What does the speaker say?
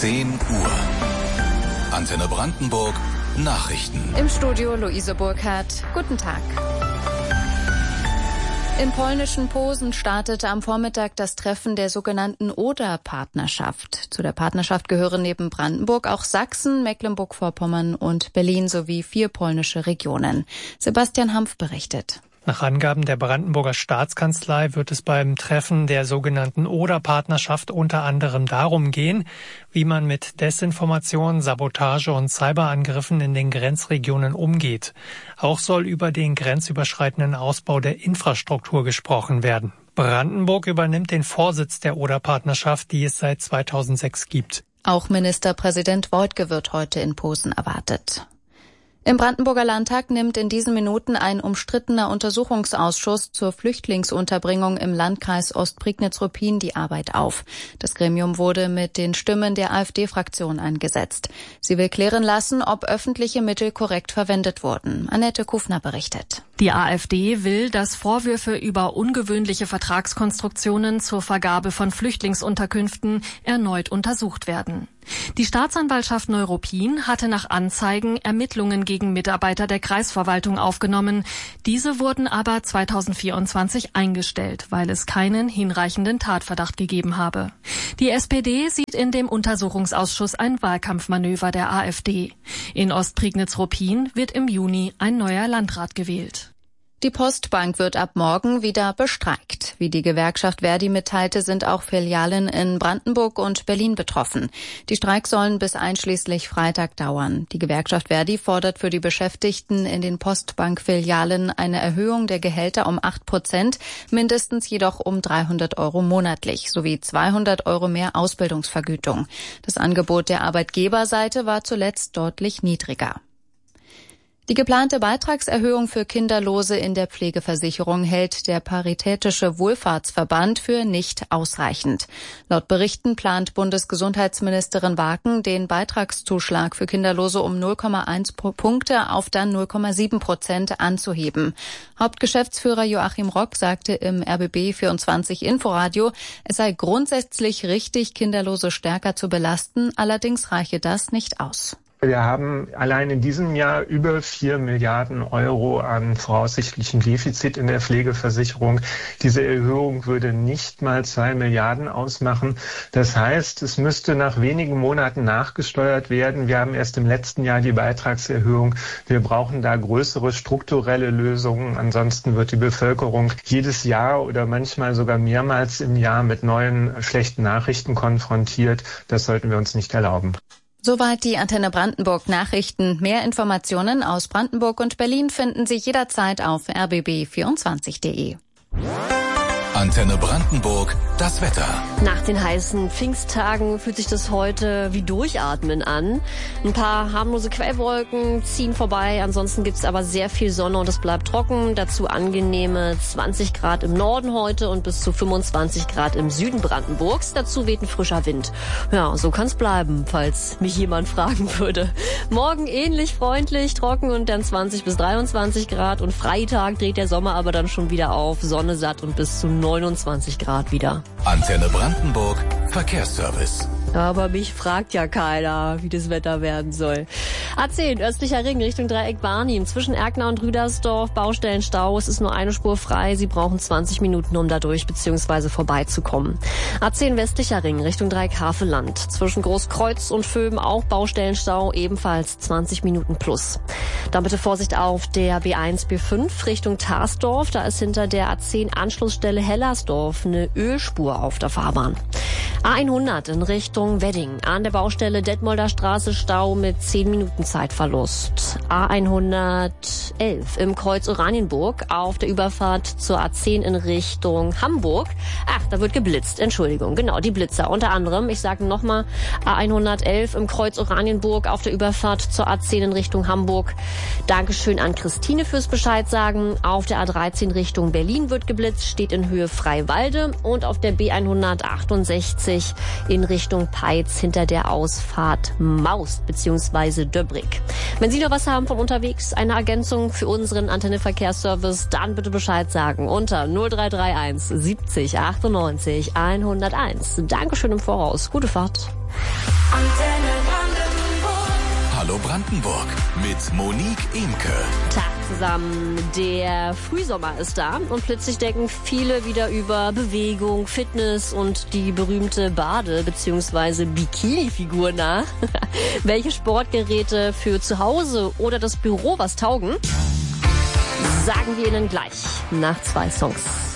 10 Uhr. Antenne Brandenburg Nachrichten. Im Studio Luise Burkhardt. Guten Tag. Im polnischen Posen startete am Vormittag das Treffen der sogenannten Oder-Partnerschaft. Zu der Partnerschaft gehören neben Brandenburg auch Sachsen, Mecklenburg-Vorpommern und Berlin sowie 4 polnische Regionen. Sebastian Hampf berichtet. Nach Angaben der Brandenburger Staatskanzlei wird es beim Treffen der sogenannten Oder-Partnerschaft unter anderem darum gehen, wie man mit Desinformation, Sabotage und Cyberangriffen in den Grenzregionen umgeht. Auch soll über den grenzüberschreitenden Ausbau der Infrastruktur gesprochen werden. Brandenburg übernimmt den Vorsitz der Oder-Partnerschaft, die es seit 2006 gibt. Auch Ministerpräsident Woidke wird heute in Posen erwartet. Im Brandenburger Landtag nimmt in diesen Minuten ein umstrittener Untersuchungsausschuss zur Flüchtlingsunterbringung im Landkreis Ostprignitz-Ruppin die Arbeit auf. Das Gremium wurde mit den Stimmen der AfD-Fraktion eingesetzt. Sie will klären lassen, ob öffentliche Mittel korrekt verwendet wurden. Annette Kufner berichtet. Die AfD will, dass Vorwürfe über ungewöhnliche Vertragskonstruktionen zur Vergabe von Flüchtlingsunterkünften erneut untersucht werden. Die Staatsanwaltschaft Neuruppin hatte nach Anzeigen Ermittlungen gegen Mitarbeiter der Kreisverwaltung aufgenommen. Diese wurden aber 2024 eingestellt, weil es keinen hinreichenden Tatverdacht gegeben habe. Die SPD sieht in dem Untersuchungsausschuss ein Wahlkampfmanöver der AfD. In Ostprignitz-Ruppin wird im Juni ein neuer Landrat gewählt. Die Postbank wird ab morgen wieder bestreikt. Wie die Gewerkschaft Verdi mitteilte, sind auch Filialen in Brandenburg und Berlin betroffen. Die Streiks sollen bis einschließlich Freitag dauern. Die Gewerkschaft Verdi fordert für die Beschäftigten in den Postbank-Filialen eine Erhöhung der Gehälter um 8%, mindestens jedoch um 300 € monatlich, sowie 200 € mehr Ausbildungsvergütung. Das Angebot der Arbeitgeberseite war zuletzt deutlich niedriger. Die geplante Beitragserhöhung für Kinderlose in der Pflegeversicherung hält der Paritätische Wohlfahrtsverband für nicht ausreichend. Laut Berichten plant Bundesgesundheitsministerin Waken, den Beitragszuschlag für Kinderlose um 0,1 Punkte auf dann 0,7% anzuheben. Hauptgeschäftsführer Joachim Rock sagte im RBB 24 Inforadio, es sei grundsätzlich richtig, Kinderlose stärker zu belasten, allerdings reiche das nicht aus. Wir haben allein in diesem Jahr über 4 Milliarden € an voraussichtlichem Defizit in der Pflegeversicherung. Diese Erhöhung würde nicht mal 2 Milliarden ausmachen. Das heißt, es müsste nach wenigen Monaten nachgesteuert werden. Wir haben erst im letzten Jahr die Beitragserhöhung. Wir brauchen da größere strukturelle Lösungen. Ansonsten wird die Bevölkerung jedes Jahr oder manchmal sogar mehrmals im Jahr mit neuen schlechten Nachrichten konfrontiert. Das sollten wir uns nicht erlauben. Soweit die Antenne Brandenburg Nachrichten. Mehr Informationen aus Brandenburg und Berlin finden Sie jederzeit auf rbb24.de. Antenne Brandenburg, das Wetter. Nach den heißen Pfingsttagen fühlt sich das heute wie Durchatmen an. Ein paar harmlose Quellwolken ziehen vorbei, ansonsten gibt's aber sehr viel Sonne und es bleibt trocken. Dazu angenehme 20 Grad im Norden heute und bis zu 25 Grad im Süden Brandenburgs. Dazu weht ein frischer Wind. Ja, so kann's bleiben, falls mich jemand fragen würde. Morgen ähnlich freundlich, trocken und dann 20 bis 23 Grad und Freitag dreht der Sommer aber dann schon wieder auf. Sonne satt und bis zu 29 Grad wieder. Antenne Brandenburg, Verkehrsservice. Aber mich fragt ja keiner, wie das Wetter werden soll. A10, östlicher Ring Richtung Dreieck Barnim. Zwischen Erkner und Rüdersdorf, Baustellenstau. Es ist nur eine Spur frei. Sie brauchen 20 Minuten, um da durch bzw. vorbeizukommen. A10, westlicher Ring Richtung Dreieck Havelland. Zwischen Großkreuz und Vöben auch Baustellenstau. Ebenfalls 20 Minuten plus. Dann bitte Vorsicht auf der B1, B5 Richtung Tarsdorf. Da ist hinter der A10 Anschlussstelle Hellersdorf eine Ölspur auf der Fahrbahn. A100 in Richtung Wedding. An der Baustelle Detmolder Straße Stau mit 10 Minuten Zeitverlust. A111 im Kreuz Oranienburg auf der Überfahrt zur A10 in Richtung Hamburg. Ach, da wird geblitzt. Entschuldigung, genau, die Blitzer. Unter anderem, ich sage nochmal, A111 im Kreuz Oranienburg auf der Überfahrt zur A10 in Richtung Hamburg. Dankeschön an Christine fürs Bescheid sagen. Auf der A13 Richtung Berlin wird geblitzt, steht in Höhe Freiwalde. Und auf der B168 in Richtung Peitz hinter der Ausfahrt Maust bzw. Döbrig. Wenn Sie noch was haben von unterwegs, eine Ergänzung für unseren Antenne Verkehrsservice, dann bitte Bescheid sagen unter 0331 70 98 101. Dankeschön im Voraus. Gute Fahrt. Hallo Brandenburg mit Monique Imke. Tag zusammen. Der Frühsommer ist da und plötzlich denken viele wieder über Bewegung, Fitness und die berühmte Bade- bzw. Bikini-Figur nach. Welche Sportgeräte für zu Hause oder das Büro was taugen? Sagen wir Ihnen gleich nach 2 Songs.